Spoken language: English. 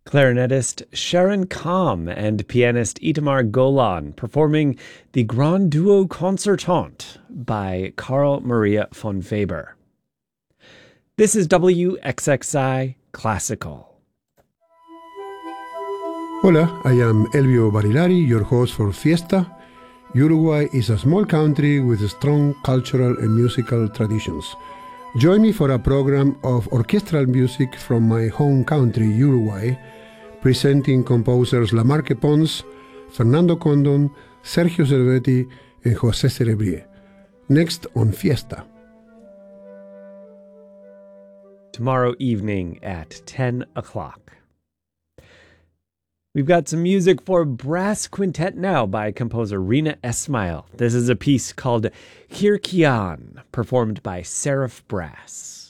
Clarinetist Sharon Kam and pianist Itamar Golan performing the Grand Duo Concertante by Carl Maria von Weber. This is WXXI Classical. Hola, I am Elvio Barilari, your host for Fiesta. Uruguay is a small country with strong cultural and musical traditions. Join me for a program of orchestral music from my home country, Uruguay, presenting composers Lamarque Pons, Fernando Condon, Sergio Cervetti, and José Cerebrier. Next on Fiesta. Tomorrow evening at 10 o'clock. We've got some music for brass quintet now by composer Rina Esmail. This is a piece called Kirkian, performed by Seraph Brass.